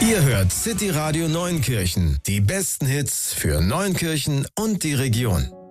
Ihr hört City Radio Neunkirchen. Die besten Hits für Neunkirchen und die Region.